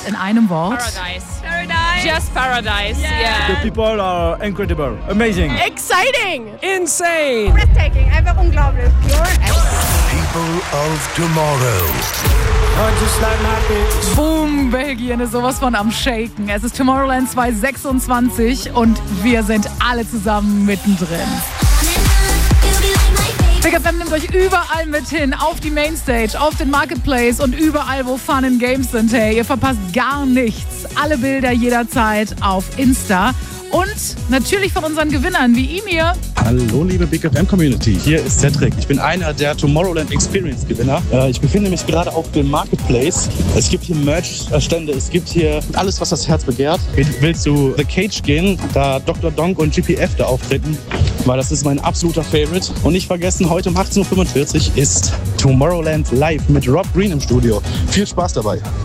in einem Wort. Paradise. Just paradise. Yeah. The people are incredible, amazing. Exciting. Insane. Breathtaking. Einfach unglaublich. Pure. People of Tomorrow. Boom, Belgien ist sowas von am Shaken. Es ist Tomorrowland 2026 und wir sind alle zusammen mittendrin. Big FM nimmt euch überall mit hin, auf die Mainstage, auf den Marketplace und überall, wo Fun and Games sind. Hey, ihr verpasst gar nichts. Alle Bilder jederzeit auf Insta. Und natürlich von unseren Gewinnern wie ihm hier. Hallo liebe Big FM Community, hier ist Cedric. Ich bin einer der Tomorrowland Experience Gewinner. Ich befinde mich gerade auf dem Marketplace. Es gibt hier Merch-Stände, es gibt hier alles, was das Herz begehrt. Ich will zu The Cage gehen, da Dr. Donk und GPF da auftreten, weil das ist mein absoluter Favorite. Und nicht vergessen, heute um 18.45 Uhr ist Tomorrowland live mit Rob Green im Studio. Viel Spaß dabei.